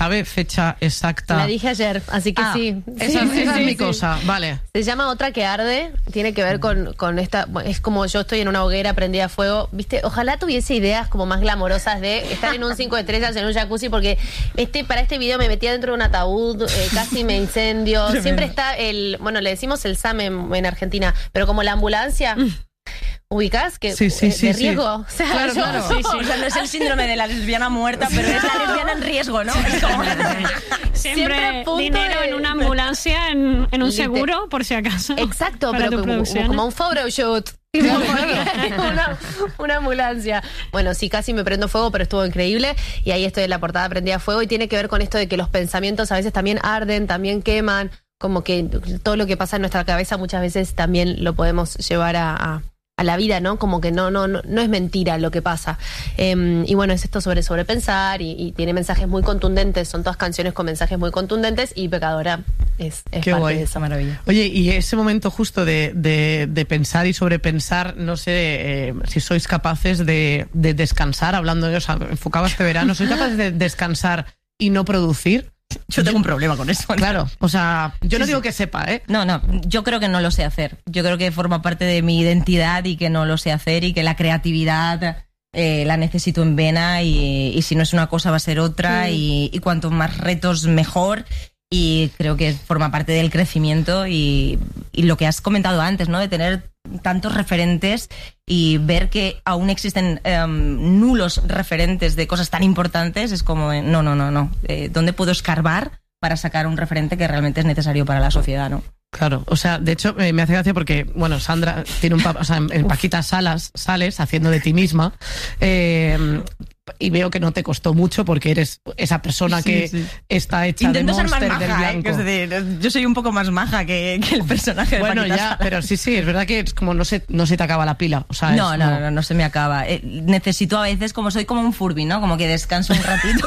sabe fecha exacta. La dije ayer, así que sí. Esa es mi cosa, vale. Se llama Otra que arde, tiene que ver con esta, es como yo estoy en una hoguera prendida a fuego, ¿viste? Ojalá tuviese ideas como más glamorosas de estar en un 5 estrellas en un jacuzzi, porque para este video me metía dentro de un ataúd, casi me incendio. Siempre está le decimos el SAM en Argentina, pero como la ambulancia. ¿Ubicás? Que de riesgo. Sí. O sea, Claro. Sí. O sea, no es el síndrome de la lesbiana muerta, pero es la lesbiana en riesgo, ¿no? Es como... Siempre dinero en una ambulancia, en un seguro, por si acaso. Exacto, pero como un photoshoot. una ambulancia. Bueno, sí, casi me prendo fuego, pero estuvo increíble. Y ahí estoy en la portada prendida a fuego. Y tiene que ver con esto de que los pensamientos a veces también arden, también queman. Como que todo lo que pasa en nuestra cabeza muchas veces también lo podemos llevar a la vida, ¿no? Como que no es mentira lo que pasa. Y bueno, es esto sobre sobrepensar y tiene mensajes muy contundentes. Son todas canciones con mensajes muy contundentes y Pecadora es Qué parte guay. de esa maravilla. Oye, y ese momento justo de pensar y sobrepensar, no sé si sois capaces de descansar, hablando de, enfocado este verano, ¿sois capaces de descansar y no producir? Yo tengo un problema con eso. Claro, o sea, yo no digo que sepa, ¿eh? No, yo creo que no lo sé hacer. Yo creo que forma parte de mi identidad y que no lo sé hacer y que la creatividad la necesito en vena y si no es una cosa va a ser otra y cuanto más retos mejor. Y creo que forma parte del crecimiento y lo que has comentado antes, ¿no? De tener tantos referentes y ver que aún existen nulos referentes de cosas tan importantes, es como, no. ¿Dónde puedo escarbar para sacar un referente que realmente es necesario para la sociedad, ¿no? Claro, o sea, de hecho me hace gracia porque, bueno, Sandra tiene en Paquita sales haciendo de ti misma, y veo que no te costó mucho porque eres esa persona que está hecha Intento de Monster, ser más del maja, blanco. Es decir, yo soy un poco más maja que el personaje de Bueno, Paquita ya, Salas. pero sí, es verdad que es como no se te acaba la pila. O sea, No se me acaba. Necesito a veces, soy como un Furby, ¿no? Como que descanso un ratito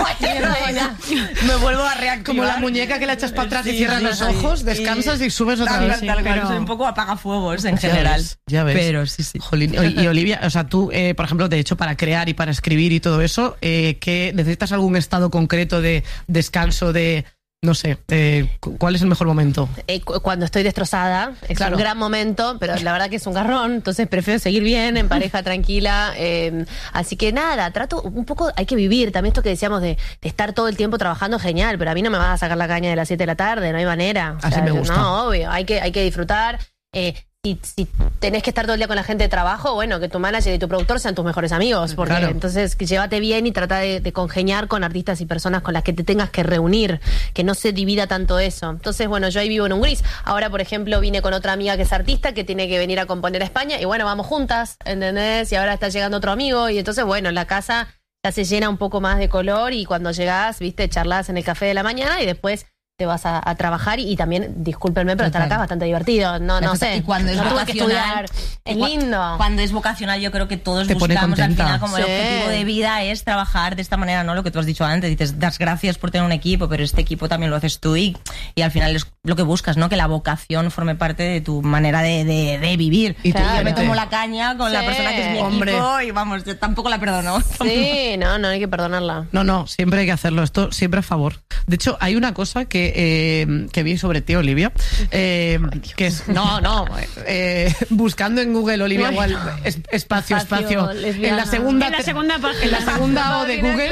y me vuelvo a reactivar. Como la muñeca que la echas para atrás y cierras los ojos, descansas y subes otra vez. Pero soy un poco apagafuegos en general. Ya ves. Pero sí. Jolín, y Olivia, o sea, tú, por ejemplo, de hecho, para crear y para escribir y todo eso, ¿qué necesitas algún estado concreto de descanso, de... No sé, ¿cuál es el mejor momento? Cuando estoy destrozada, es un gran momento, pero la verdad que es un garrón, entonces prefiero seguir bien, en pareja, tranquila. Así que nada, trato un poco, hay que vivir. También esto que decíamos de estar todo el tiempo trabajando, genial, pero a mí no me vas a sacar la caña de las 7 de la tarde, no hay manera. Así me gusta. No, obvio, hay que disfrutar. Si tenés que estar todo el día con la gente de trabajo, bueno, que tu manager y tu productor sean tus mejores amigos, porque entonces llévate bien y trata de congeniar con artistas y personas con las que te tengas que reunir, que no se divida tanto eso. Entonces, bueno, yo ahí vivo en un gris. Ahora, por ejemplo, vine con otra amiga que es artista, que tiene que venir a componer a España, y bueno, vamos juntas, ¿entendés? Y ahora está llegando otro amigo, y entonces, bueno, la casa ya se llena un poco más de color, y cuando llegás, viste, charlas en el café de la mañana, y después te vas a trabajar y también, discúlpenme, pero estar acá es bastante divertido. No sé. Y cuando es vocacional, es lindo. Cuando es vocacional, yo creo que todos te buscamos al final como el Sí. objetivo de vida es trabajar de esta manera, ¿no? Lo que tú has dicho antes, dices, das gracias por tener un equipo, pero este equipo también lo haces tú y al final es lo que buscas, ¿no? Que la vocación forme parte de tu manera de vivir. Y Claro. Yo me tomo la caña con la Sí. persona que es mi equipo y vamos, yo tampoco la perdono. Sí, no hay que perdonarla. No, siempre hay que hacerlo. Esto siempre a favor. De hecho, hay una cosa que vi sobre ti, Olivia, que es... buscando en Google Olivia Wilde, espacio. lesbiana. En la segunda página. En la segunda O de Google.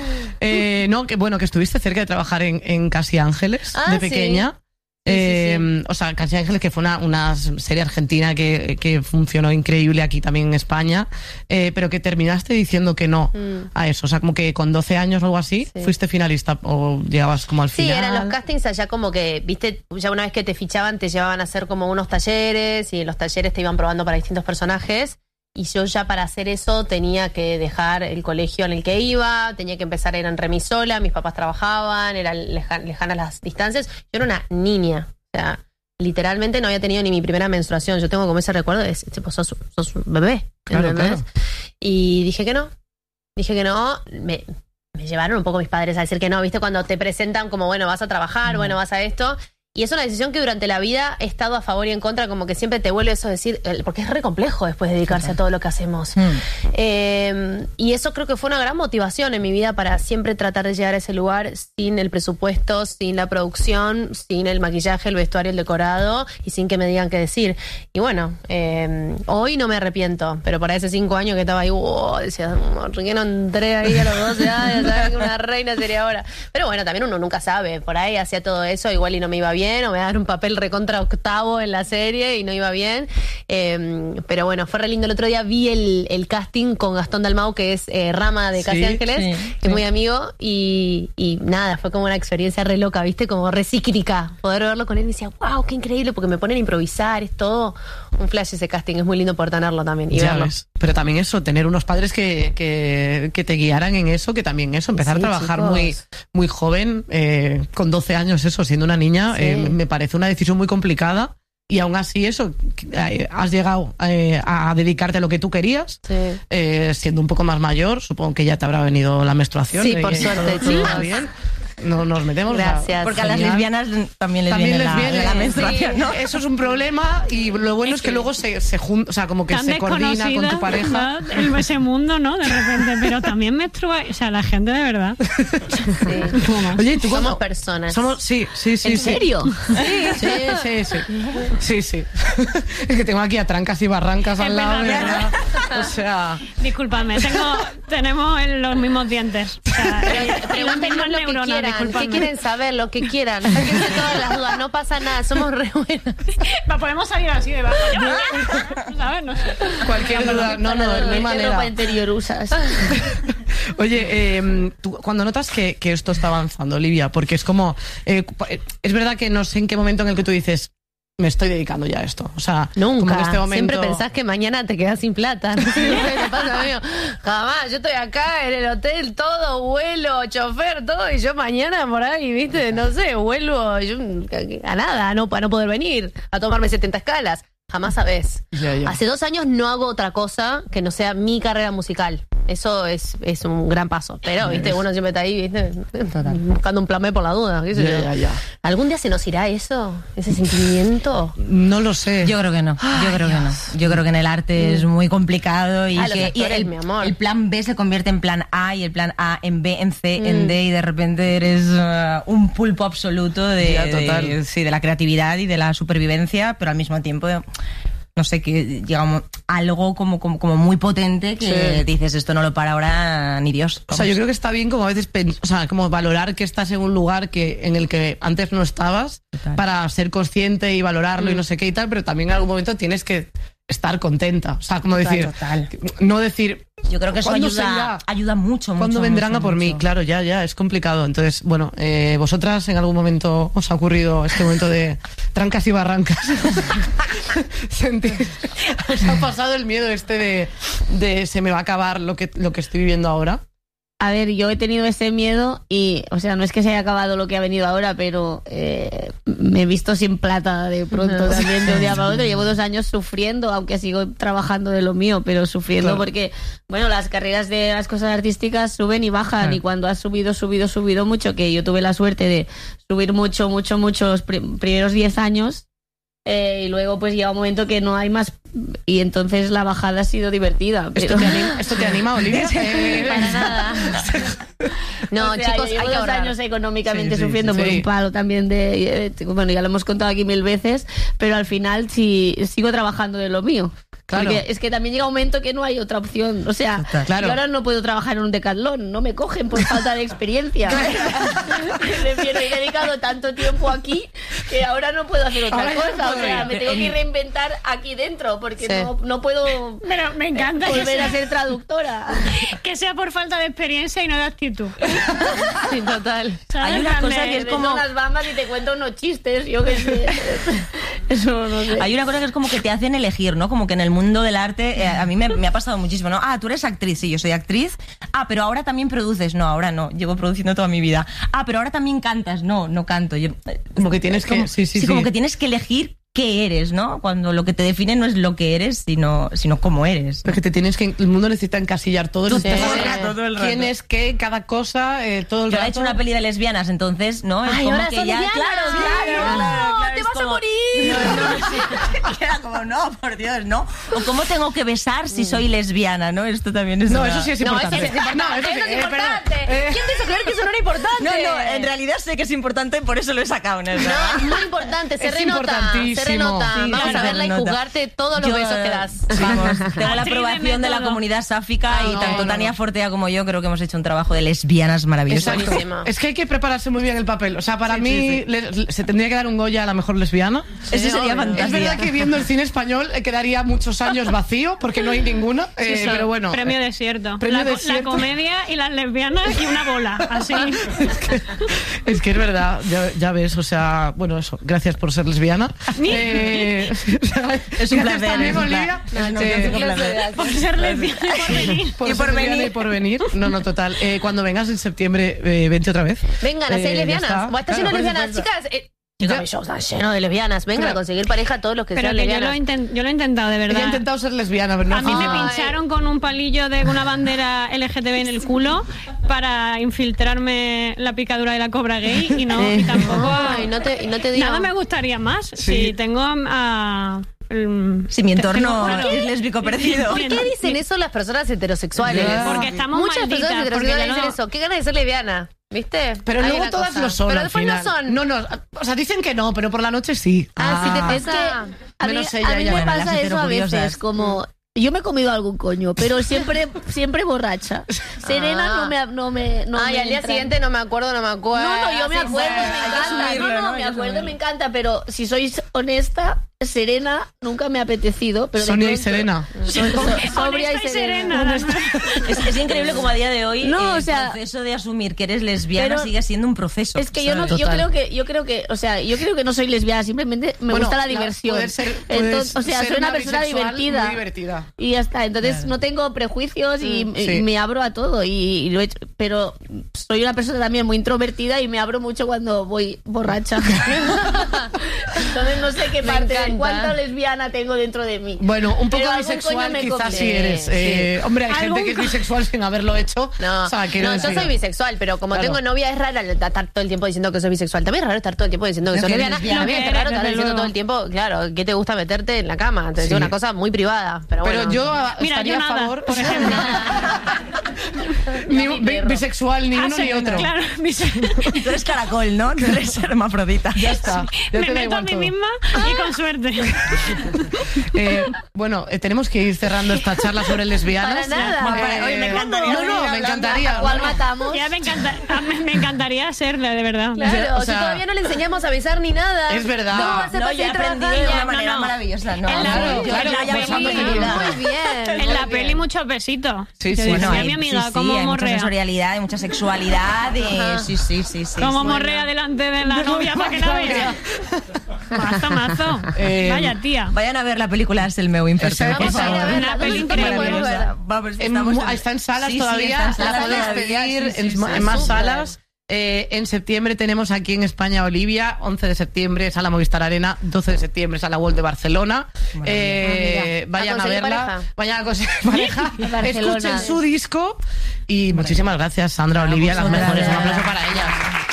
Claro. Que estuviste cerca de trabajar en Casi Ángeles, de pequeña. Sí. O sea, Casi Ángeles, que fue una serie argentina que funcionó increíble aquí también en España, pero que terminaste diciendo que no a eso. O sea, como que con 12 años o algo así, fuiste finalista o llegabas como al final. Sí, eran los castings allá como que, viste, ya una vez que te fichaban te llevaban a hacer como unos talleres y en los talleres te iban probando para distintos personajes. Y yo ya para hacer eso tenía que dejar el colegio en el que iba, tenía que empezar a ir en remis sola, mis papás trabajaban, eran lejanas las distancias. Yo era una niña, o sea, literalmente no había tenido ni mi primera menstruación. Yo tengo como ese recuerdo de, tipo, sos un bebé, ¿entendés? Claro. Y dije que no, me llevaron un poco mis padres a decir que no, viste, cuando te presentan como, bueno, vas a trabajar, bueno, vas a esto. Y es una decisión que durante la vida he estado a favor y en contra, como que siempre te vuelve eso a decir, porque es re complejo después dedicarse a todo lo que hacemos. Y eso creo que fue una gran motivación en mi vida para siempre tratar de llegar a ese lugar sin el presupuesto, sin la producción, sin el maquillaje, el vestuario, el decorado y sin que me digan qué decir. Y bueno, hoy no me arrepiento, pero para ese 5 años que estaba ahí, decía, ¿por qué no entré ahí a los 12 años? ¿Sabes que una reina sería ahora? Pero bueno, también uno nunca sabe, por ahí hacía todo eso, igual y no me iba bien, o me daban un papel recontra octavo en la serie y no iba bien. Pero bueno, fue re lindo. El otro día vi el casting con Gastón Dalmau, que es Rama de Casi Ángeles, que es muy amigo, y nada, fue como una experiencia re loca, ¿viste? Como re cíclica. Poder verlo con él y decía, wow, qué increíble, porque me ponen a improvisar, es todo un flash ese casting, es muy lindo poder tenerlo también y verlo. Ves. Pero también eso, tener unos padres que te guiaran en eso, que también eso, empezar a trabajar muy joven, con 12 años, eso, siendo una niña, me parece una decisión muy complicada. Y aún así eso, has llegado a dedicarte a lo que tú querías, siendo un poco más mayor, supongo que ya te habrá venido la menstruación. Sí, por suerte, chicos. Bien. No nos metemos. Gracias. Porque a las lesbianas también les viene la menstruación, ¿no? Eso es un problema y lo bueno es que luego se junta, o sea, como que se coordina con tu pareja. Ese mundo, ¿no? De repente, pero también menstrua, o sea, la gente de verdad. Sí. Oye, ¿tú somos personas. Sí. ¿En serio? Sí. Es que tengo aquí a trancas y barrancas al lado, ¿verdad? O sea... Discúlpame, tenemos los mismos dientes. O sea, pregúntenos lo que quieran. ¿Qué quieren saber? Lo que quieran. Sáquense todas las dudas. No pasa nada. Somos re buenas. Podemos salir así de bajo. ¿Sabes? No sé. Cualquier duda. No hay manera. ¿Qué ropa interior usas? Oye, tú, cuando notas que esto está avanzando, Olivia, porque es como... es verdad que no sé en qué momento en el que tú dices... Me estoy dedicando ya a esto. O sea, nunca. Como en este momento... Siempre pensás que mañana te quedás sin plata. No sé qué te pasa, amigo. Jamás. Yo estoy acá en el hotel, todo, vuelo, chofer, todo, y yo mañana por ahí, ¿viste? No sé, vuelvo a nada, para no poder venir, a tomarme 70 escalas. Jamás sabés. Ya. Hace 2 años no hago otra cosa que no sea mi carrera musical. Eso es un gran paso. Pero, ¿viste? Uno siempre está ahí, ¿viste? Buscando un plan B por la duda. Ya. ¿Algún día se nos irá eso? ¿Ese sentimiento? No lo sé. Yo creo que no. Yo creo que en el arte es muy complicado y mi amor. El plan B se convierte en plan A y el plan A en B, en C, en D y de repente eres un pulpo absoluto de la creatividad y de la supervivencia, pero al mismo tiempo... No sé, que llegamos algo como muy potente que dices, esto no lo para ahora ni Dios. O sea, yo creo que está bien como a veces como valorar que estás en un lugar en el que antes no estabas, para ser consciente y valorarlo y no sé qué y tal, pero también en algún momento tienes que estar contenta. O sea, como decir, no decir... Yo creo que eso ayuda mucho. ¿Cuándo vendrán mucho, a por mí? Claro, ya, es complicado. Entonces, bueno, vosotras en algún momento os ha ocurrido este momento de trancas y barrancas. ¿Os ha pasado el miedo de se me va a acabar lo que estoy viviendo ahora? A ver, yo he tenido ese miedo y, o sea, no es que se haya acabado lo que ha venido ahora, pero me he visto sin plata de pronto también de un día para otro. Llevo 2 años sufriendo, aunque sigo trabajando de lo mío, pero sufriendo porque, bueno, las carreras de las cosas artísticas suben y bajan y cuando has subido mucho, que yo tuve la suerte de subir mucho los primeros 10 años, y luego pues llega un momento que no hay más y entonces la bajada ha sido divertida. Pero... ¿Esto te anima, Olivia? Para nada. No, chicos, llevo hay que 2 ahorrar. años económicamente sufriendo por un palo también bueno, ya lo hemos contado aquí 1000 veces, pero al final sí sigo trabajando de lo mío. Claro. Porque es que también llega un momento que no hay otra opción. O sea, yo ahora no puedo trabajar en un Decathlon, no me cogen por falta de experiencia. Refiero, he dedicado tanto tiempo aquí que ahora no puedo hacer otra cosa. O sea, me tengo que reinventar aquí dentro porque no puedo. Pero me encanta volver a ser traductora. Que sea por falta de experiencia y no de actitud. Sí, total. Hay una cosa que es como unas bambas y te cuento unos chistes, yo qué sé. Eso no sé. Hay una cosa que es como que te hacen elegir, ¿no? Como que en el mundo del arte, a mí me ha pasado muchísimo, ¿no? Tú eres actriz, sí, yo soy actriz. Pero ahora también produces. No, ahora no, llevo produciendo toda mi vida. Pero ahora también cantas. No canto. Como que tienes que... como que tienes que elegir qué eres, ¿no? Cuando lo que te define no es lo que eres, sino cómo eres, ¿no? Porque el mundo necesita encasillar todo el rato. quién es qué, cada cosa, todo el Yo rato. he hecho una peli de lesbianas, entonces, ¿no? Es como ahora que son ya, lesbianas. claro, ¡Te es vas a como- morir! Sí. Era como, no, por Dios, ¿no? O cómo tengo que besar si soy lesbiana, ¿no? Esto también es No, una- eso sí es No, importante. eso sí es importante. No, eso sí, Eso es perdón. importante. ¿Quién te hizo creer que eso no era importante? No, en realidad sé que es importante, por eso lo he sacado, ¿no? No, es muy importante, se Es renota. importantísimo. Se renota. Sí, Vamos sí, a se verla y renota. juzgarte todos los besos que das. Vamos, tengo la Actriz de aprobación de la método. comunidad sáfica y no, tanto no, Tania no. Fortea como yo creo que hemos hecho un trabajo de lesbianas maravilloso. Exacto. Buenísima. Es que hay que prepararse muy bien el papel. O sea, para mí se tendría que dar un Goya a la mejor lesbiana. Eso sería obvio. fantástico. Es verdad que viendo el cine español quedaría muchos años vacío porque no hay ninguna. Pero bueno. Premio desierto. Premio la desierto. comedia y las lesbianas y una bola. Así. Es que es verdad, ya ves, o sea, bueno, eso, gracias por ser lesbiana. Es un placer, También, es un Olivia. placer. No, gracias. Por ser lesbiana y por venir. Por Y ser por lesbiana venir. y por venir. No, total. Cuando vengas en septiembre, vente otra vez. Vengan a ser Ya lesbianas. está. Está lleno de Claro, lesbianas, por supuesto. chicas. Chicas, mi show está lleno de lesbianas. Vengan Claro. a conseguir pareja todos los que Pero sean que yo lesbianas. lo he intentado, de Ella verdad. ha intentado ser lesbiana, pero no A mí me funciona. pincharon con un palillo de una bandera LGTB en el culo para infiltrarme la picadura de la cobra gay y no, y tampoco. Ay, no te digo. Nada me gustaría más. Si tengo a. Si mi entorno Claro. es lésbico parecido. ¿Por qué dicen eso las personas heterosexuales? Ya. Porque estamos Muchas malditas, personas porque heterosexuales ya dicen no- eso. ¿Qué ganas de ser lesbiana? ¿Viste? Pero Hay luego una todas cosa. lo son. Pero al después final. no son. No, o sea, dicen que no, pero por la noche sí. Sí te Es que pasa. a mí, Menos ella, a mí ella. me Bueno, pasa las eso a heterocuriosas. veces, como... Yo me he comido algún coño, pero siempre borracha. Serena no me Ay, al día entra. siguiente no me acuerdo. No, yo me Sí, acuerdo, sí, me hay que encanta. asumirlo, ¿no? No, Hay me que acuerdo, asumirlo. me encanta, pero si sois honesta, Serena nunca me ha apetecido. Pero de Sonia y pronto- Serena. Sobria y Honesta y serena. serena. Es increíble como a día de hoy No, el o sea, proceso de asumir que eres lesbiana pero sigue siendo un proceso. Es que yo no, ¿sabes? yo creo que, o sea, yo creo que no soy lesbiana, simplemente me Bueno, gusta la claro, diversión. puedes ser- Entonces, puedes o sea, ser soy una una persona bisexual divertida. muy divertida. Y ya está. Entonces no tengo prejuicios y Sí. me abro a todo. Y lo he hecho, pero soy una persona también muy introvertida y me abro mucho cuando voy borracha. Entonces no sé qué Me parte, encanta. cuánta lesbiana tengo dentro de mí. Bueno, un poco Pero algún bisexual coño me quizás comí. sí eres. Sí. Hombre, hay gente que es bisexual sin haberlo hecho. No, O sea, quiero no, yo decir- soy bisexual, pero como Claro. tengo novia es raro estar todo el tiempo diciendo que soy bisexual. También es raro estar todo el tiempo diciendo que Lo soy que eres lesbiana. lesbiana. También Lo es que raro eres, estar desde diciendo luego. todo el tiempo, claro, ¿qué te gusta meterte en la cama? Es Sí. una cosa muy privada. Pero Pero bueno. yo Mira, estaría yo a nada, favor. por ejemplo. Bisexual, ni uno ni otro. Claro, Tú eres caracol, ¿no? Tú eres hermafrodita. Ya está. Ya me te da meto a igual mí todo. misma y con suerte. Bueno, tenemos que ir cerrando esta charla sobre lesbianas. Para nada. Oye, me encantaría No, seguir me hablando. encantaría. ¿A cuál no, no. matamos? Ya me encantaría serla, de verdad. Claro, O sea, si todavía no le enseñamos a besar ni nada. Es verdad. ¿Cómo vas a No, pasar ya he aprendido trabajando? de una no, manera no. maravillosa. No, En la- Claro, yo claro, ya pues habíamos sí, tenido. Muy bien. En la muy peli bien. muchos besitos. Sí, Yo sí, decía sí. a mi amiga, sí, como hay mucha morrea. sensorialidad, hay mucha sexualidad. Sí. Como morrea delante de la novia para que la vea. Mazo. Vaya tía. Vayan a ver la película Es el meu inferto. Esa- Vamos a ir a verla. Una ¿Dónde peli está? ¿Dónde podemos increíble. verla? Vamos, Está en salas Sí, todavía. está en La salas podéis todavía, pedir sí, sí, en más súper. salas. En septiembre tenemos aquí en España Olivia, 11 de septiembre Sala Movistar Arena, 12 de septiembre Sala World de Barcelona. Vayan ¿A a conseguir verla, pareja? vayan a conseguir pareja, A Barcelona. escuchen su disco y muchísimas gracias Sandra, Olivia, las vosotras. mejores. Un aplauso para ellas.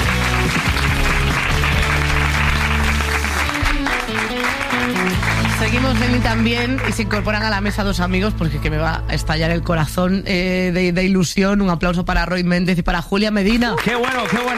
Seguimos en Y También y se incorporan a la mesa dos amigos porque que me va a estallar el corazón de ilusión. Un aplauso para Roy Méndez y para Julia Medina. ¡Qué bueno, qué bueno!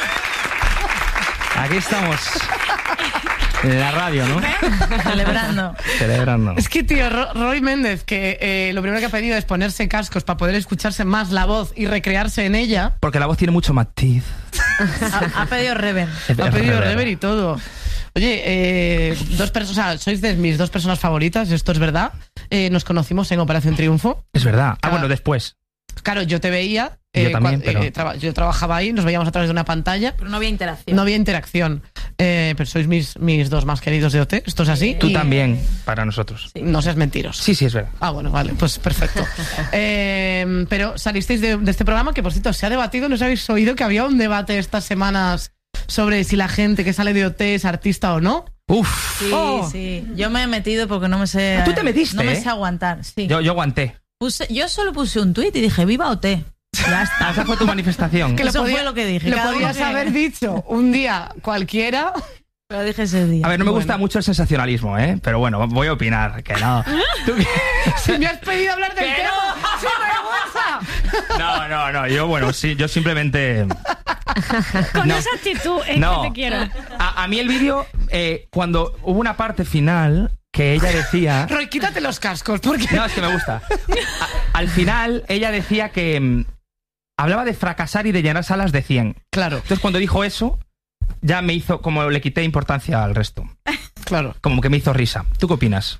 Aquí estamos. En la radio, ¿no? Celebrando. Celebrando. Es que, tío, Roy Méndez, que lo primero que ha pedido es ponerse cascos para poder escucharse más la voz y recrearse en ella. Porque la voz tiene mucho matiz. Ha pedido rever. Ha pedido rever y todo. Oye, sois de mis dos personas favoritas, esto es verdad. Nos conocimos en Operación Triunfo. Es verdad. Bueno, después. Claro, yo te veía. Yo también, pero... yo trabajaba ahí, nos veíamos a través de una pantalla. Pero no había interacción. No había interacción. Pero sois mis dos más queridos de OT. Esto es así. Tú Y también, para nosotros. No seas mentiros. Sí, es verdad. Ah, bueno, vale, pues perfecto. Pero salisteis de este programa que, por cierto, se ha debatido. ¿No os habéis oído que había un debate estas semanas sobre si la gente que sale de OT es artista o no? Uf. Sí. Yo me he metido porque no me sé... ¿Tú te metiste? No me sé aguantar, sí. Yo aguanté. Yo solo puse un tuit y dije, ¡viva OT! Ya está. Esa fue tu manifestación. Que eso fue lo que dije. Lo podías haber dicho un día cualquiera... Lo dije ese día. A ver, no me gusta mucho el sensacionalismo, ¿eh? Pero bueno, voy a opinar, que no. Si me has pedido hablar del tema, ¡sin vergüenza! No, yo simplemente... Con esa actitud es que te quiero. A mí el vídeo, cuando hubo una parte final que ella decía... Roy, quítate los cascos, porque... No, es que me gusta. Al final, ella decía que... hablaba de fracasar y de llenar salas de 100. Claro. Entonces, cuando dijo eso... ya me hizo, como le quité importancia al resto. Claro. Como que me hizo risa. ¿Tú qué opinas?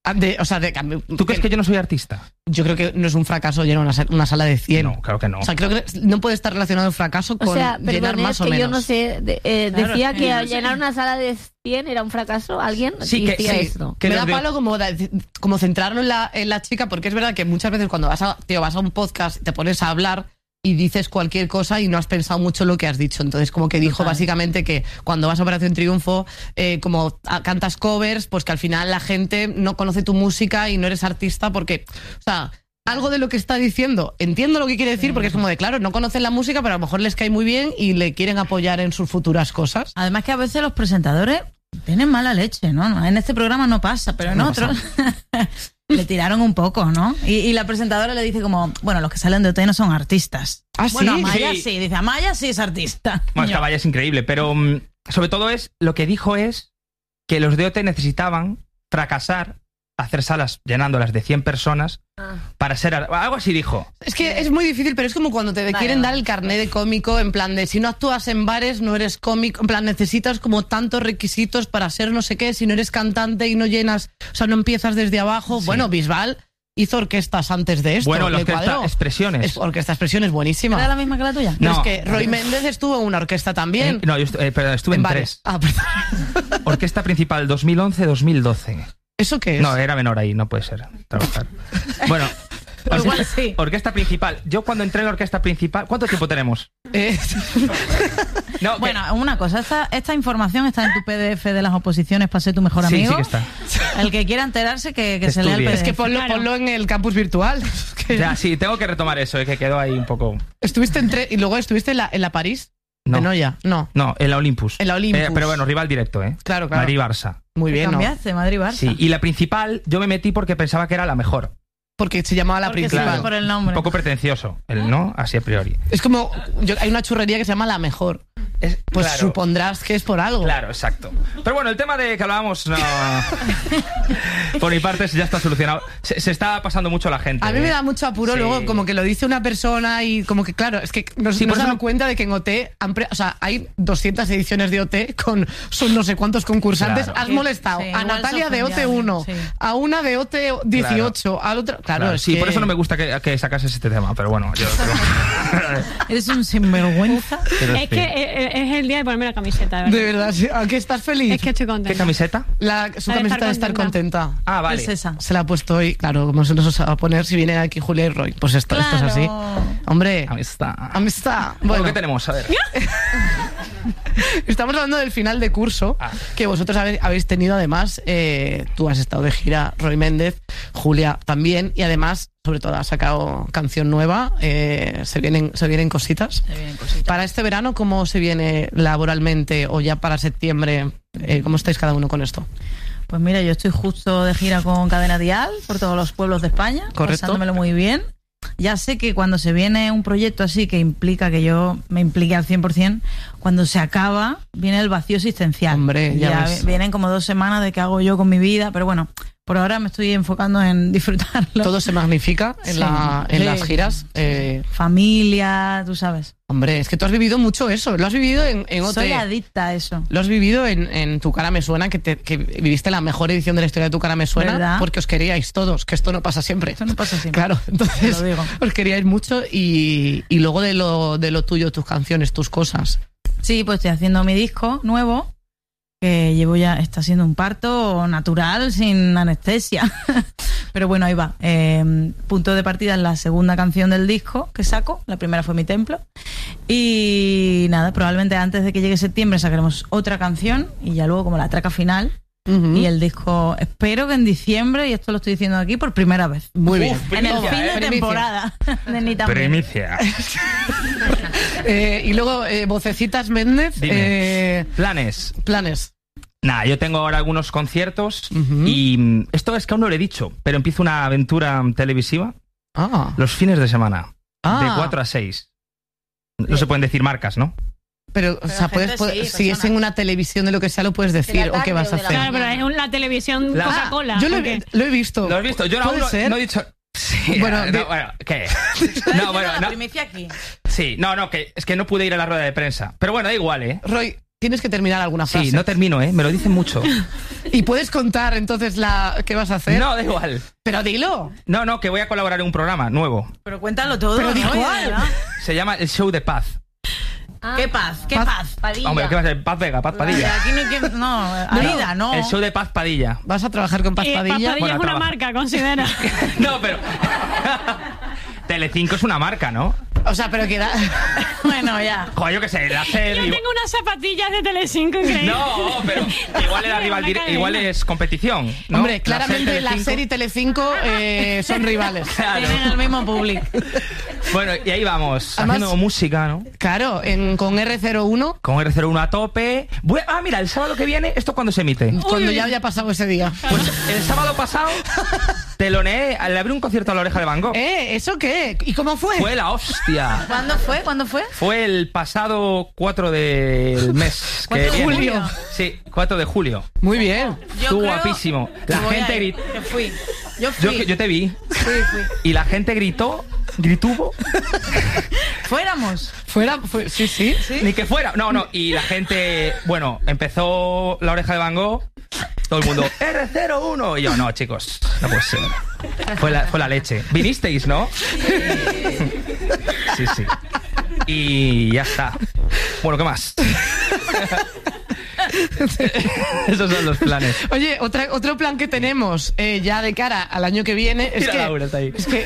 ¿Tú crees que yo no soy artista? Yo creo que no es un fracaso llenar una sala de 100. No, claro que no. O sea, creo que no puede estar relacionado el fracaso con llenar más o menos. Yo no sé, decía que llenar una sala de 100 era un fracaso. ¿Alguien decía esto? Me da palo como centrarlo en la chica, porque es verdad que muchas veces cuando vas a un podcast te pones a hablar y dices cualquier cosa y no has pensado mucho lo que has dicho. Entonces, como que dijo básicamente que cuando vas a Operación Triunfo, como cantas covers, pues que al final la gente no conoce tu música y no eres artista porque, o sea, algo de lo que está diciendo, entiendo lo que quiere decir, porque es como de, claro, no conocen la música, pero a lo mejor les cae muy bien y le quieren apoyar en sus futuras cosas. Además que a veces los presentadores tienen mala leche, ¿no? En este programa no pasa, pero en otros... Le tiraron un poco, ¿no? Y la presentadora le dice como, bueno, los que salen de OT no son artistas. ¿Ah, sí? Bueno, Amaya sí. Dice, Amaya sí es artista. Bueno, es que Amaya es increíble, pero sobre todo lo que dijo es que los de OT necesitaban fracasar, hacer salas llenándolas de 100 personas para ser... Algo así dijo. Es que es muy difícil, pero es como cuando te quieren dar el carnet de cómico, en plan de si no actúas en bares no eres cómico, en plan necesitas como tantos requisitos para ser no sé qué, si no eres cantante y no llenas, o sea, no empiezas desde abajo. Sí. Bueno, Bisbal hizo orquestas antes de esto. Bueno, la orquesta Expresiones. Orquesta Expresiones, buenísima. ¿Era la misma que la tuya? No, es que Roy Méndez estuvo en una orquesta también. No, yo estuve en 3. Perdón. Orquesta principal 2011-2012. ¿Eso qué es? No, era menor ahí, no puede ser trabajar. Bueno, igual sí. Orquesta principal. Yo cuando entré en la orquesta principal... ¿Cuánto tiempo tenemos? No, bueno, una cosa. Esta información está en tu PDF de las oposiciones para ser tu mejor amigo. Sí que está. El que quiera enterarse que se lea el PDF. Es que ponlo en el campus virtual. Ya, sí, tengo que retomar eso, que quedó ahí un poco... ¿Y luego estuviste en la París? No. ¿De Noya? No, en la Olympus. En la Olympus. Pero bueno, rival directo, ¿eh? Claro. Madrid-Barça. Muy bien, cambiaste, Madrid-Barça. Sí, y la principal yo me metí porque pensaba que era la mejor. Porque se llamaba la principal. Claro, por el nombre. Un poco pretencioso, ¿no? Así a priori. Es como, hay una churrería que se llama La Mejor. Pues claro, supondrás que es por algo. Claro, exacto. Pero bueno, el tema de que hablábamos, no... por mi parte ya está solucionado. Se está pasando mucho la gente. A mí me da mucho apuro luego, como que lo dice una persona y como que, claro, es que nos hemos dado cuenta de que en OT, hay 200 ediciones de OT con son no sé cuántos concursantes. Claro. Has molestado a Natalia de OT 1, a una de OT 18, al otro... Claro, sí, por eso no me gusta que sacases este tema, pero bueno, yo... Eres un sinvergüenza. Es que es el día de ponerme la camiseta, ¿verdad? De verdad, sí. ¿A qué estás feliz? Es que estoy contenta. ¿Qué camiseta? Su camiseta de estar contenta. Ah, vale. Es esa. Se la ha puesto hoy, claro, como se nos va a poner si viene aquí Julia y Roy. Pues esto es así. Hombre. Amistad. Bueno, ¿qué tenemos? A ver. Estamos hablando del final de curso, que vosotros habéis tenido además. Tú has estado de gira, Roy Méndez, Julia también, y además, sobre todo, has sacado canción nueva. Se vienen cositas. Para este verano, ¿cómo se viene laboralmente o ya para septiembre? ¿Cómo estáis cada uno con esto? Pues mira, yo estoy justo de gira con Cadena Dial por todos los pueblos de España. Correcto. Pasándomelo muy bien. Ya sé que cuando se viene un proyecto así que implica que yo me implique al 100%, cuando se acaba, viene el vacío existencial. Hombre, ya ves. Vienen como 2 semanas de qué hago yo con mi vida, pero bueno, por ahora me estoy enfocando en disfrutarlo. Todo se magnifica en las giras. Familia, tú sabes. Hombre, es que tú has vivido mucho eso. Lo has vivido en OT. Soy adicta a eso. Lo has vivido en Tu Cara Me Suena, que viviste la mejor edición de la historia de Tu Cara Me Suena, ¿verdad? Porque os queríais todos, que esto no pasa siempre. Esto no pasa siempre. Claro, entonces lo digo. Os queríais mucho y luego de lo tuyo, tus canciones, tus cosas. Sí, pues estoy haciendo mi disco nuevo, que está siendo un parto natural, sin anestesia. Pero bueno, ahí va. Punto de partida es la segunda canción del disco que saco. La primera fue Mi Templo. Y nada, probablemente antes de que llegue septiembre sacaremos otra canción y ya luego como la traca final. Y el disco, espero que en diciembre, y esto lo estoy diciendo aquí por primera vez. Muy bien. En el fin de Primicia. temporada de Ni Tan Bien. Primicia. Y luego, Vocecitas Méndez. Planes. Nada, yo tengo ahora algunos conciertos y esto es que aún no lo he dicho, pero empiezo una aventura televisiva los fines de semana, de 4 a 6. No se pueden decir marcas, ¿no? Pero o sea, si es en una televisión de lo que sea, lo puedes decir o qué vas a hacer. Claro, pero es la televisión Coca-Cola. Yo lo he visto. ¿Lo has visto? Yo aún no he dicho... Sí, bueno, ¿qué? No, bueno, la primicia aquí. Sí, que es que no pude ir a la rueda de prensa. Pero bueno, da igual, ¿eh? Roy, tienes que terminar alguna frase. Sí, no termino, ¿eh? Me lo dicen mucho. ¿Y puedes contar entonces qué vas a hacer? No, da igual. Pero dilo. No, que voy a colaborar en un programa nuevo. Pero cuéntalo todo. Pero ¿no? di cuál. Se llama El Show de Paz. ¿Qué paz? Padilla. Hombre, ¿qué va a ser? Paz Vega, Paz Padilla. Aquí no, Aida, no. El Show de Paz Padilla. ¿Vas a trabajar con Paz Padilla? Paz Padilla es una marca, considera. No, pero... Telecinco es una marca, ¿no? O sea, pero queda... Bueno, ya. Joder, yo qué sé, la Yo serie... tengo unas zapatillas de Telecinco increíbles. No, pero igual era rival igual es competición, ¿no? Hombre, claramente la Telecinco. serie y Telecinco son rivales. Claro. Tienen el mismo público. Bueno, y ahí vamos, Además, haciendo música, ¿no? Claro, con R01. Con R01 a tope. Mira, el sábado que viene, ¿esto cuándo se emite? Cuando ya haya pasado ese día. Pues el sábado pasado teloneé, le abrí un concierto a La Oreja de Van Gogh. ¿Eso qué? ¿Y cómo fue? Fue la hostia. ¿Cuándo fue? Fue el pasado 4 del mes. ¿4 de julio? Sí, 4 de julio. Muy bien. Estuvo guapísimo. La gente gritó. Yo fui. Yo te vi. Fui. Y la gente gritó. ¿Grituvo? Fuéramos. Sí. Ni que fuera. No. Y la gente, bueno, empezó La Oreja de Van Gogh. Todo el mundo, R01. Y yo, no, chicos, no puede ser. Fue la leche. ¿Vinisteis, no? Sí. Y ya está. Bueno, ¿qué más? Esos son los planes. Oye, otro plan que tenemos ya de cara al año que viene es Mira, que... Laura está ahí. Es que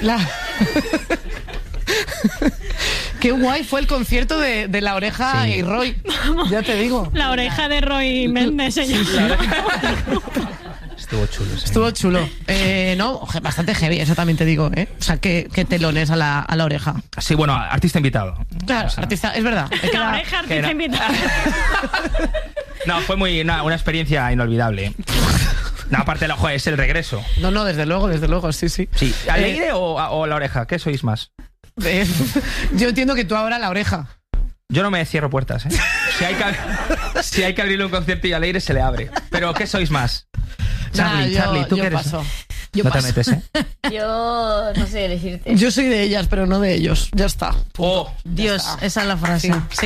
Qué guay fue el concierto de La Oreja y Roy. Ya te digo. La Oreja de Roy Méndez se llama. Estuvo chulo, sí. Estuvo chulo. No, bastante heavy, eso también te digo, ¿eh? O sea, que telones a la Oreja. Sí, bueno, artista invitado. Claro, O sea, artista, es verdad. La Oreja, artista invitado. No, fue una experiencia inolvidable. No, aparte, joder, es el regreso. No, desde luego, sí. Sí. ¿Aleire o La Oreja? ¿Qué sois más? Yo entiendo que tú ahora La Oreja. Yo no me cierro puertas, ¿eh? Si hay que abrirle un concierto y Aleire se le abre. Pero ¿qué sois más? Charlie, ¿tú qué eres? Paso. No te metes, ¿eh? Yo no sé decirte. Yo soy de ellas, pero no de ellos. Ya está. Oh, Dios, esa es la frase. Sí.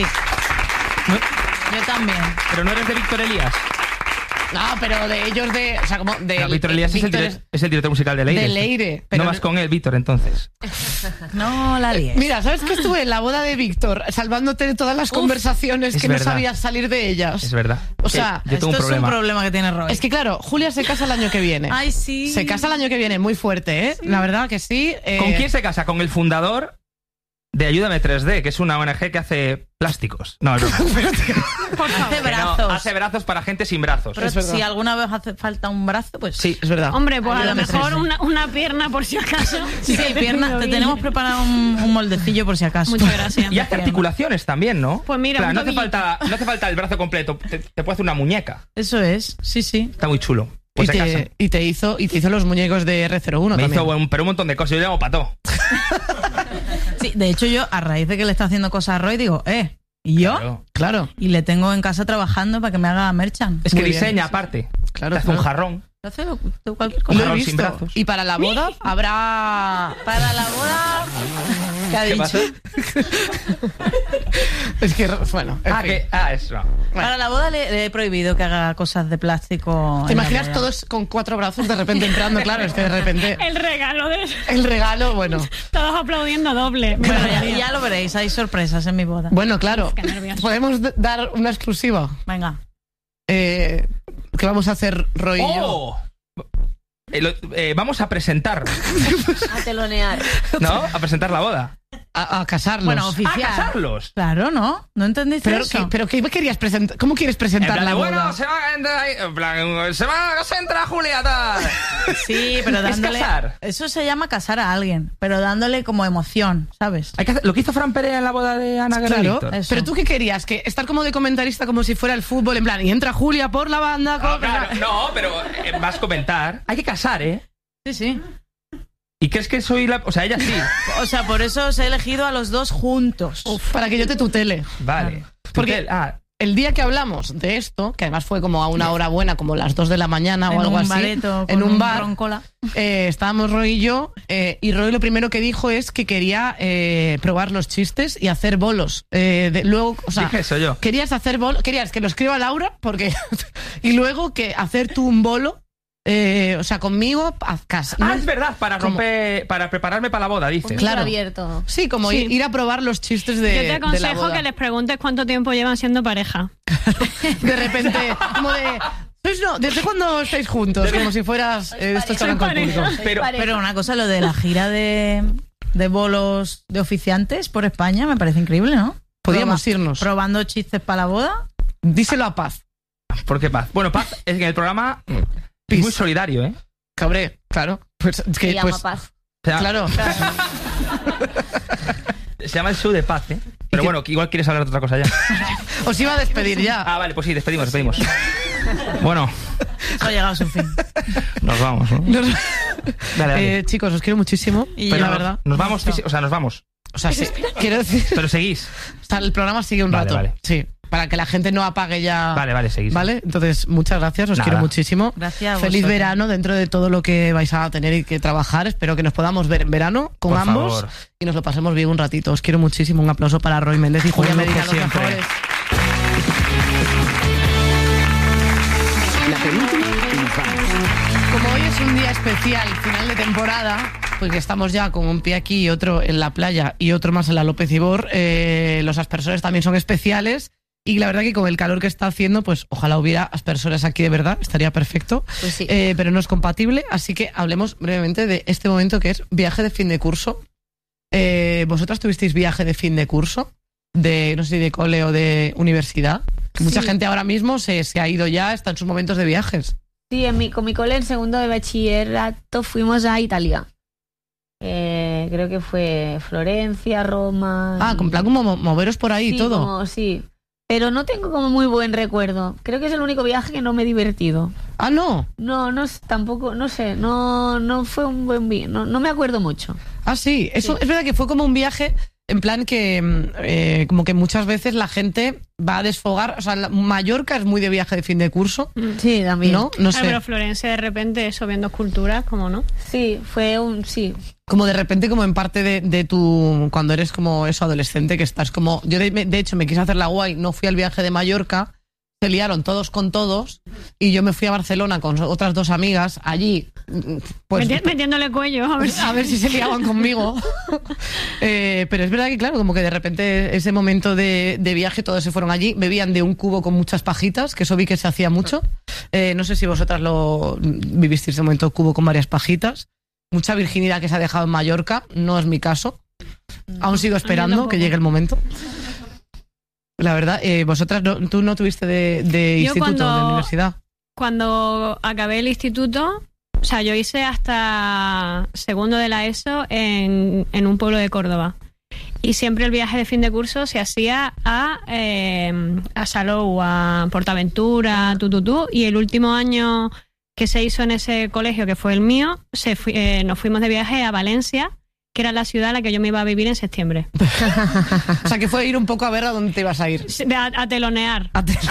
Yo también. pero no eres de Víctor Elías. No, pero de ellos o sea, como de... No, Víctor Elías es el director musical de Leire. De Leire. No vas con él, Víctor, entonces. No la líes. Mira, ¿sabes que estuve en la boda de Víctor salvándote de todas las conversaciones es que verdad. no sabías salir de ellas? Es verdad. O sea, yo tengo Esto un problema. es un problema que tiene Roy. es que claro, Julia se casa el año que viene. Ay, sí. Se casa el año que viene, muy fuerte, ¿eh? Sí. La verdad que sí. ¿Con quién se casa? Con el fundador de Ayúdame 3D, que es una ONG que hace plásticos. No, no. Hace brazos. Hace brazos para gente sin brazos. Pero si alguna vez hace falta un brazo, pues Sí, Es verdad. Hombre, pues a lo Ayúdame, mejor 3D. una pierna por si acaso. Sí, piernas. Te tenemos preparado un moldecillo por si acaso. Muchas gracias. Y hace articulaciones también, ¿no? Pues mira, Claro, un no hace falta el brazo completo. Te puede hacer una muñeca. Eso es, sí. Está muy chulo. Pues se casa. y te hizo los muñecos de R01 Me también. hizo pero un montón de cosas. Yo le llamo pató. Sí, de hecho yo, a raíz de que le está haciendo cosas a Roy, digo, ¿y yo? Claro. Claro. Y le tengo en casa trabajando para que me haga merchan. Es que Muy bien. diseña aparte. Claro, Te hace claro. un jarrón. Hace cualquier Lo cosa. he jarrón sin visto. brazos. Y para la boda habrá... Para la boda... ¿Qué ha ¿Qué dicho? pasa? Es que, bueno, en fin. Eso. Para la boda le he prohibido que haga cosas de plástico. ¿Te en la imaginas boda. todos con 4 brazos de repente entrando? Claro, es que de repente... El regalo de El regalo, bueno. todos aplaudiendo doble. Bueno, ya lo veréis, hay sorpresas en mi boda. Bueno, claro. Qué nervios. Podemos dar una exclusiva. Venga. ¿Qué vamos a hacer Roy y yo? ¡Oh! vamos a presentar. A telonear. ¿No? A presentar la boda. A casarlos. Bueno, oficial. ¿A casarlos? Claro, ¿no? ¿No entendiste eso? ¿Pero qué querías presentar? ¿Cómo quieres presentar la boda? Bueno, se va a entrar Julia, tal. Sí, pero dándole... Es casar. Eso se llama casar a alguien, pero dándole como emoción, ¿sabes? Lo que hizo Fran Perea en la boda de Ana Guerrero. Claro, pero ¿tú qué querías? ¿Que estar como de comentarista como si fuera el fútbol? En plan, y entra Julia por la banda... No, pero vas a comentar. Hay que casar, ¿eh? Sí. ¿Y crees que soy la...? O sea, ella sí. O sea, por eso os he elegido a los dos juntos. Para que yo te tutele. Vale. Porque el día que hablamos de esto, que además fue como a una hora buena, como las 2 de la mañana o algo así, en un bar, estábamos Roy y yo, y Roy lo primero que dijo es que quería probar los chistes y hacer bolos. Luego, o sea, dije eso yo. Querías hacer bolos, querías que lo escriba Laura, porque y luego que hacer tú un bolo. O sea, conmigo, ¿no? Es verdad, para prepararme para la boda, dices. Claro, abierto. Sí, como ir a probar los chistes de. Yo te aconsejo de la boda. que les preguntes cuánto tiempo llevan siendo pareja. De repente, como de. ¿Desde cuándo estáis juntos? Como si fueras estos con público. Pero una cosa, lo de la gira de bolos de oficiantes por España me parece increíble, ¿no? Podríamos irnos. Probando chistes para la boda. Díselo a Paz. ¿Por qué Paz? Bueno, Paz es que en el programa es muy solidario, ¿eh? Cabré, claro. Pues, se llama Paz. Claro. Se llama el show de Paz, ¿eh? Pero bueno, que igual quieres hablar de otra cosa ya. Os iba a despedir ya. Vale, pues sí, despedimos. Bueno. Ha llegado a su fin. Nos vamos, ¿no? Dale. Chicos, os quiero muchísimo. Y pero yo, la verdad. Nos vamos, nos vamos. O sea, sí, quiero decir... Pero seguís. O sea, el programa sigue un rato. Vale. Sí. Para que la gente no apague ya. Vale, seguís. Vale, entonces muchas gracias, os quiero muchísimo. Gracias. Feliz verano dentro de todo lo que vais a tener y que trabajar. Espero que nos podamos ver en verano con por ambos favor. Y nos lo pasemos bien un ratito. Os quiero muchísimo. Un aplauso para Roy Méndez y Julia Medina, los mejores. La penúltima y nos vamos. Como hoy es un día especial, final de temporada, pues que estamos ya con un pie aquí y otro en la playa y otro más en la López Ibor, los aspersores también son especiales. Y la verdad que con el calor que está haciendo, pues ojalá hubiera aspersores aquí de verdad, estaría perfecto. Pues sí. Pero no es compatible, así que hablemos brevemente de este momento que es viaje de fin de curso. ¿Vosotras tuvisteis viaje de fin de curso? No sé si de cole o de universidad. Sí. Mucha gente ahora mismo se ha ido ya, está en sus momentos de viajes. Sí, con mi cole en segundo de bachillerato fuimos a Italia. Creo que fue Florencia, Roma... con plan como moveros por ahí y todo. Sí. Pero no tengo como muy buen recuerdo. Creo que es el único viaje que no me he divertido. ¿Ah, no? No, tampoco, no sé, no fue un buen viaje, no me acuerdo mucho. Ah, sí, eso sí. Es verdad que fue como un viaje en plan que como que muchas veces la gente va a desfogar, o sea, Mallorca es muy de viaje de fin de curso. Sí, también. No sé. Pero Florencia de repente eso viendo esculturas, ¿cómo no? Sí, sí. Como de repente como en parte de tu, cuando eres como eso adolescente, que estás como, yo de hecho me quise hacer la guay, no fui al viaje de Mallorca, se liaron todos con todos y yo me fui a Barcelona con otras 2 amigas allí, pues metiéndole cuello a ver si se liaban conmigo. Pero es verdad que claro, como que de repente ese momento de viaje todos se fueron allí, bebían de un cubo con muchas pajitas, que eso vi que se hacía mucho. No sé si vosotras lo vivisteis ese momento, cubo con varias pajitas. Mucha virginidad que se ha dejado en Mallorca, no es mi caso. Aún sigo esperando que llegue el momento. La verdad, vosotras, tú no tuviste de instituto, de universidad. Cuando acabé el instituto, o sea, yo hice hasta segundo de la ESO en un pueblo de Córdoba. Y siempre el viaje de fin de curso se hacía a Salou, a Portaventura, y el último año que se hizo en ese colegio, que fue el mío, nos fuimos de viaje a Valencia, que era la ciudad a la que yo me iba a vivir en septiembre. O sea, que fue ir un poco a ver a dónde te ibas a ir. A telonear.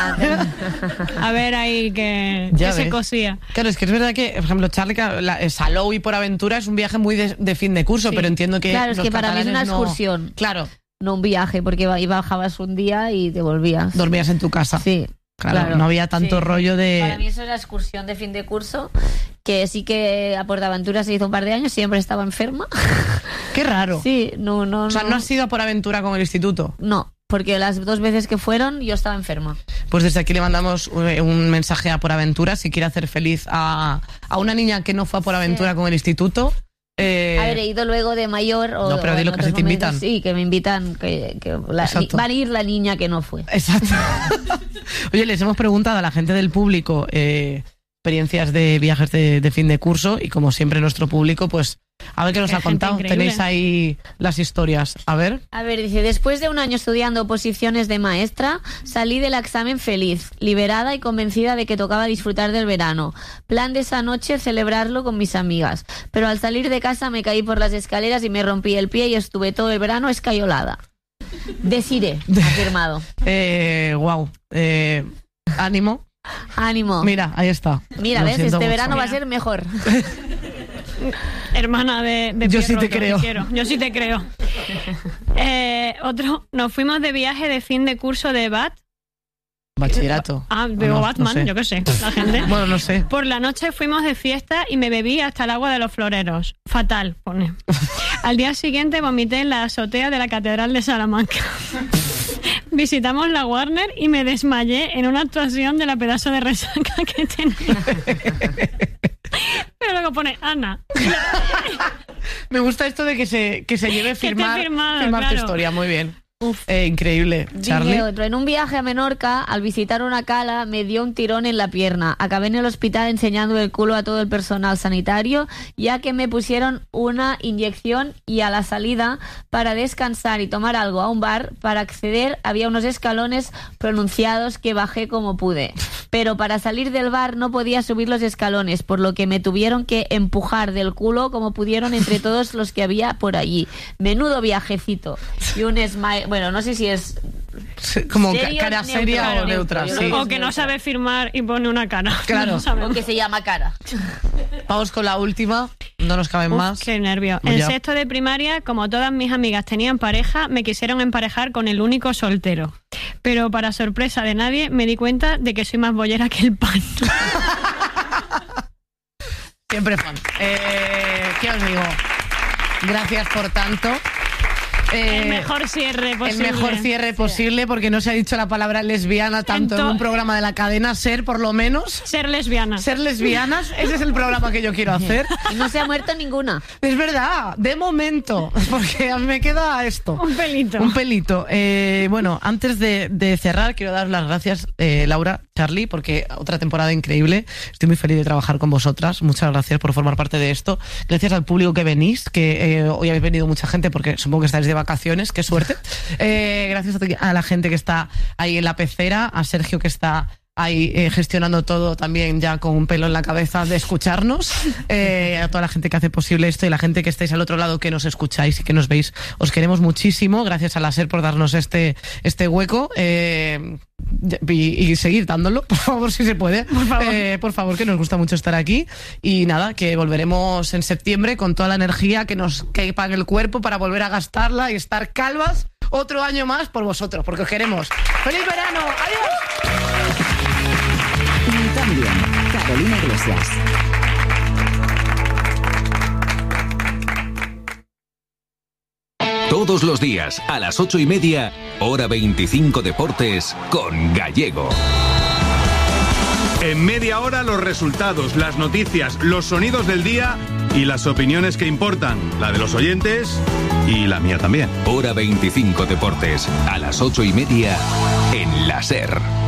A ver ahí que se cosía. Claro, es que es verdad que, por ejemplo, Charlie, Salou y Portaventura es un viaje muy de fin de curso, sí. Pero entiendo que claro, es que para mí es una excursión. Claro. No un viaje, porque bajabas un día y te volvías. Dormías en tu casa. Sí. Claro, no había tanto rollo de... Para mí eso era excursión de fin de curso, que sí que a Portaventura se hizo un par de años, siempre estaba enferma. Qué raro. Sí, no. O sea, ¿no has ido a Portaventura con el instituto? No. porque las 2 veces que fueron yo estaba enferma. Pues desde aquí le mandamos un mensaje a Por Aventura, si quiere hacer feliz a una niña que no fue a Por Aventura con el instituto. A ver, he ido luego de mayor o no, pero dilo que se te invitan. Sí, que me invitan, que va a ir la niña que no fue. Exacto. Oye, les hemos preguntado a la gente del público experiencias de viajes de fin de curso y como siempre nuestro público, pues a ver qué nos ha contado. Increíble. Tenéis ahí las historias. A ver, dice, después de un año estudiando oposiciones de maestra, salí del examen feliz, liberada y convencida de que tocaba disfrutar del verano. Plan de esa noche, celebrarlo con mis amigas. Pero al salir de casa me caí por las escaleras y me rompí el pie y estuve todo el verano escayolada. Desiré, afirmado. Wow. Ánimo. Ánimo. Mira, ahí está. Mira, Lo ves, siento este mucho. verano va a ser mejor. Hermana de Yo pie sí te roto, creo. quiero. Yo sí te creo. Nos fuimos de viaje de fin de curso de BAT. Bachillerato. Veo No, Batman, no sé. yo qué sé, la gente. Bueno, no sé. Por la noche fuimos de fiesta y me bebí hasta el agua de los floreros. Fatal, pone. Al día siguiente vomité en la azotea de la Catedral de Salamanca. Visitamos la Warner y me desmayé en una actuación de la pedazo de resaca que tenía. Pero luego pone Ana. Me gusta esto de que se lleve firmar tu claro. historia. Muy bien. Increíble. Charlie. Dice otro, en un viaje a Menorca, al visitar una cala, me dio un tirón en la pierna. Acabé en el hospital enseñando el culo a todo el personal sanitario, ya que me pusieron una inyección y a la salida, para descansar y tomar algo a un bar, para acceder había unos escalones pronunciados que bajé como pude. Pero para salir del bar no podía subir los escalones, por lo que me tuvieron que empujar del culo como pudieron entre todos los que había por allí. Menudo viajecito. Y un smile. Bueno, no sé si es como serio, cara seria neutro, o neutra. neutro. Sí. O que no sabe firmar y pone una cara. Claro. No sabe. lo que se llama cara. Vamos con la última. No nos caben más. Qué nervio. Pues En ya. sexto de primaria, como todas mis amigas tenían pareja, me quisieron emparejar con el único soltero. Pero para sorpresa de nadie, me di cuenta de que soy más bollera que el pan. Siempre fan. ¿Qué os digo? Gracias por tanto. El mejor cierre posible. El mejor cierre posible, porque no se ha dicho la palabra lesbiana tanto en un programa de la cadena SER, por lo menos. Ser lesbiana. Ser lesbianas, ese es el programa que yo quiero hacer. Y no se ha muerto ninguna. Es verdad, de momento, porque a mí me queda esto. Un pelito. Un pelito. Bueno, antes de cerrar, quiero dar las gracias, Laura, Charlie, porque otra temporada increíble. Estoy muy feliz de trabajar con vosotras. Muchas gracias por formar parte de esto. Gracias al público que venís, que hoy habéis venido mucha gente, porque supongo que estáis de vacaciones, qué suerte. Gracias a la gente que está ahí en la pecera, a Sergio que está ahí gestionando todo también ya con un pelo en la cabeza de escucharnos, a toda la gente que hace posible esto y la gente que estáis al otro lado que nos escucháis y que nos veis, os queremos muchísimo. Gracias a la SER por darnos este hueco y seguir dándolo, por favor, si se puede, por favor, que nos gusta mucho estar aquí. Y nada, que volveremos en septiembre con toda la energía que nos quepa en el cuerpo para volver a gastarla y estar calvas otro año más por vosotros, porque os queremos. ¡Feliz verano! ¡Adiós! También, Carolina Iglesias. Todos los días, a las 8:30, hora 25 Deportes, con Gallego. En media hora los resultados, las noticias, los sonidos del día y las opiniones que importan, la de los oyentes y la mía también. Hora 25 Deportes, a las 8:30, en la SER.